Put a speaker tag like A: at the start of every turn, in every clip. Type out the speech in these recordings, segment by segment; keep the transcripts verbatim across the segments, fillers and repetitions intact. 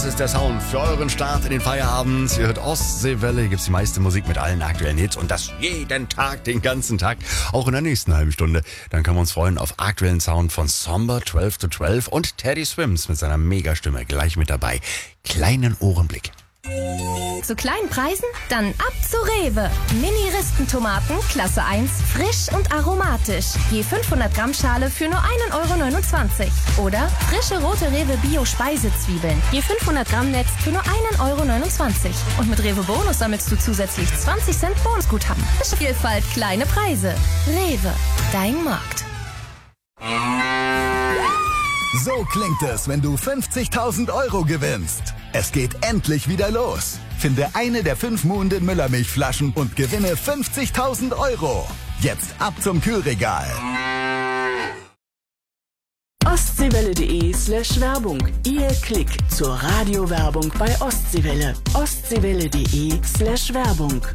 A: ist der Sound für euren Start in den Feierabend. Ihr hört Ostseewelle, hier gibt's die meiste Musik mit allen aktuellen Hits und das jeden Tag, den ganzen Tag, auch in der nächsten halben Stunde. Dann können wir uns freuen auf aktuellen Sound von Somber zwölf to zwölf und Teddy Swims mit seiner Megastimme gleich mit dabei. Kleinen Ohrenblick.
B: Zu kleinen Preisen? Dann ab zu Rewe. Mini-Ristentomaten, Klasse eins, frisch und aromatisch. Je fünfhundert Gramm Schale für nur ein Euro neunundzwanzig. Oder frische rote Rewe Bio-Speisezwiebeln. Je fünfhundert Gramm Netz für nur ein Euro neunundzwanzig. Und mit Rewe Bonus sammelst du zusätzlich zwanzig Cent Bonusguthaben. Frische Vielfalt, kleine Preise. Rewe, dein Markt.
C: So klingt es, wenn du fünfzigtausend Euro gewinnst. Es geht endlich wieder los. Finde eine der fünf Muhnden Müllermilchflaschen und gewinne fünfzigtausend Euro. Jetzt ab zum Kühlregal.
D: Ostseewelle.de slash Werbung. Ihr Klick zur Radiowerbung bei Ostseewelle. Ostseewelle.de slash Werbung.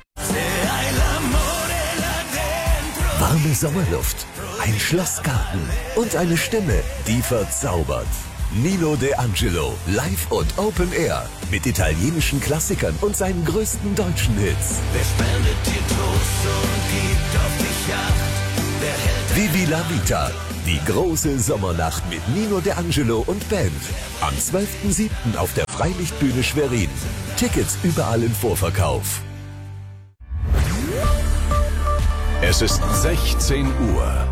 E: Warme Sommerluft, ein Schlossgarten und eine Stimme, die verzaubert. Nino De Angelo, live und Open Air, mit italienischen Klassikern und seinen größten deutschen Hits.
F: Wer spendet dir Trost und gibt auf dich Acht? Wer hält
E: Vivi la Vita, die große Sommernacht mit Nino De Angelo und Band. Am zwölften siebten auf der Freilichtbühne Schwerin. Tickets überall im Vorverkauf.
G: Es ist sechzehn Uhr.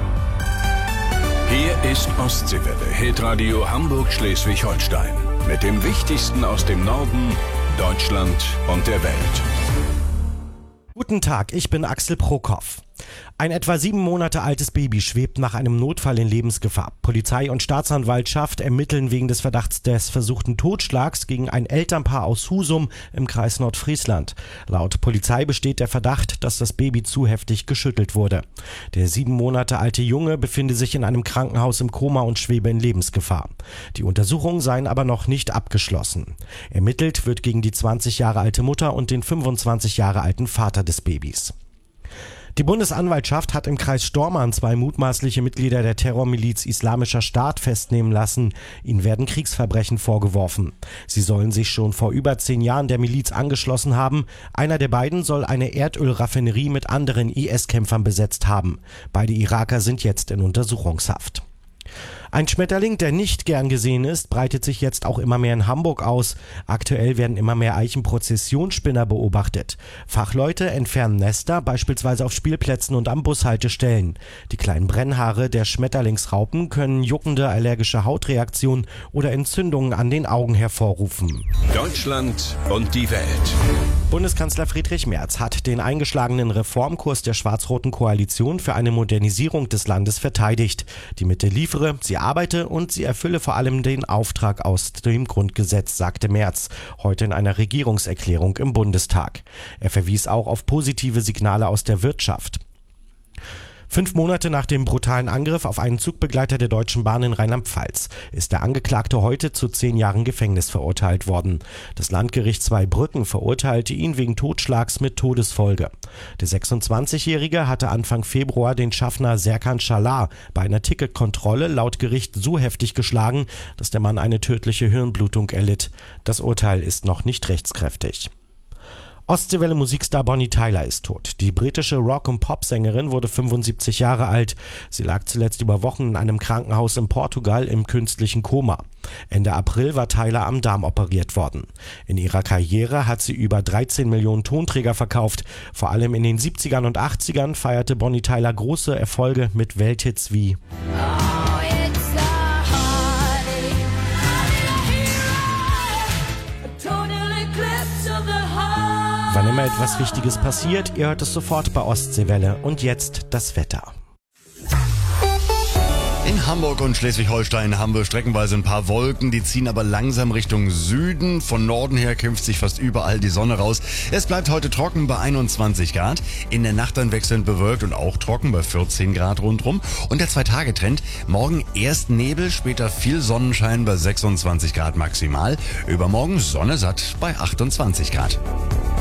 G: Hier ist Ostseewelle, Hitradio Hamburg-Schleswig-Holstein. Mit dem Wichtigsten aus dem Norden, Deutschland und der Welt.
H: Guten Tag, ich bin Axel Prokop. Ein etwa sieben Monate altes Baby schwebt nach einem Notfall in Lebensgefahr. Polizei und Staatsanwaltschaft ermitteln wegen des Verdachts des versuchten Totschlags gegen ein Elternpaar aus Husum im Kreis Nordfriesland. Laut Polizei besteht der Verdacht, dass das Baby zu heftig geschüttelt wurde. Der sieben Monate alte Junge befinde sich in einem Krankenhaus im Koma und schwebe in Lebensgefahr. Die Untersuchungen seien aber noch nicht abgeschlossen. Ermittelt wird gegen die zwanzig Jahre alte Mutter und den fünfundzwanzig Jahre alten Vater des Babys. Die Bundesanwaltschaft hat im Kreis Stormarn zwei mutmaßliche Mitglieder der Terrormiliz Islamischer Staat festnehmen lassen. Ihnen werden Kriegsverbrechen vorgeworfen. Sie sollen sich schon vor über zehn Jahren der Miliz angeschlossen haben. Einer der beiden soll eine Erdölraffinerie mit anderen I S-Kämpfern besetzt haben. Beide Iraker sind jetzt in Untersuchungshaft. Ein Schmetterling, der nicht gern gesehen ist, breitet sich jetzt auch immer mehr in Hamburg aus. Aktuell werden immer mehr Eichenprozessionsspinner beobachtet. Fachleute entfernen Nester, beispielsweise auf Spielplätzen und am Bushaltestellen. Die kleinen Brennhaare der Schmetterlingsraupen können juckende allergische Hautreaktionen oder Entzündungen an den Augen hervorrufen.
G: Deutschland und die Welt.
H: Bundeskanzler Friedrich Merz hat den eingeschlagenen Reformkurs der schwarz-roten Koalition für eine Modernisierung des Landes verteidigt. Die Mitte liefere, sie arbeite und sie erfülle vor allem den Auftrag aus dem Grundgesetz, sagte Merz heute in einer Regierungserklärung im Bundestag. Er verwies auch auf positive Signale aus der Wirtschaft. Fünf Monate nach dem brutalen Angriff auf einen Zugbegleiter der Deutschen Bahn in Rheinland-Pfalz ist der Angeklagte heute zu zehn Jahren Gefängnis verurteilt worden. Das Landgericht Zweibrücken verurteilte ihn wegen Totschlags mit Todesfolge. Der sechsundzwanzigjährige hatte Anfang Februar den Schaffner Serkan Schalar bei einer Ticketkontrolle laut Gericht so heftig geschlagen, dass der Mann eine tödliche Hirnblutung erlitt. Das Urteil ist noch nicht rechtskräftig. Ostseewelle-Musikstar Bonnie Tyler ist tot. Die britische Rock- und Popsängerin wurde fünfundsiebzig Jahre alt. Sie lag zuletzt über Wochen in einem Krankenhaus in Portugal im künstlichen Koma. Ende April war Tyler am Darm operiert worden. In ihrer Karriere hat sie über dreizehn Millionen Tonträger verkauft. Vor allem in den siebzigern und achtzigern feierte Bonnie Tyler große Erfolge mit Welthits wie Wann immer etwas Wichtiges passiert, ihr hört es sofort bei Ostseewelle. Und jetzt das Wetter.
A: In Hamburg und Schleswig-Holstein haben wir streckenweise ein paar Wolken, die ziehen aber langsam Richtung Süden. Von Norden her kämpft sich fast überall die Sonne raus. Es bleibt heute trocken bei einundzwanzig Grad. In der Nacht dann wechselnd bewölkt und auch trocken bei vierzehn Grad rundrum. Und der Zwei-Tage-Trend, morgen erst Nebel, später viel Sonnenschein bei sechsundzwanzig Grad maximal. Übermorgen Sonne satt bei achtundzwanzig Grad.